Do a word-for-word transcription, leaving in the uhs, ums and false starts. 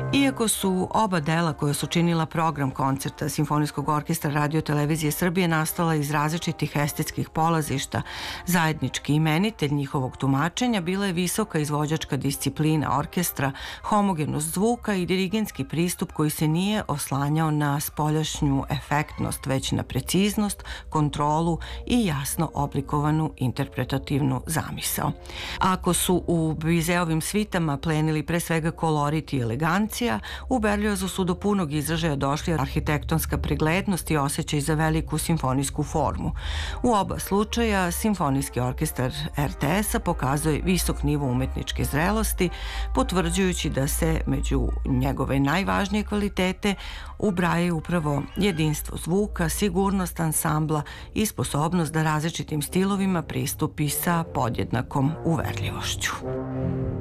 Iako su oba dela koja su činila program koncerta Simfonijskog orkestra Radio Televizije Srbije nastala iz različitih estetskih polazišta, zajednički imenitelj njihovog tumačenja bila je visoka izvođačka disciplina orkestra, homogenost zvuka i dirigentski pristup koji se nije oslanjao na spoljašnju efektnost, već na preciznost, kontrolu i jasno oblikovanu interpretativnu zamisao. Ako su u Bizeovim svitama plenili pre svega kolorit i elegancija, u Berliozu su do punog izražaja došli arhitektonska preglednost i osjećaj za veliku simfonijsku formu. U oba slučaja Simfonijski orkestar er te es-a pokazuje visok nivo umetničke zrelosti, potvrđujući da se među njegove najvažnije kvalitete ubrajaju upravo jedinstvo zvuka, sigurnost ansambla i sposobnost da različitim stilovima pristupi sa podjednakom uverljivošću.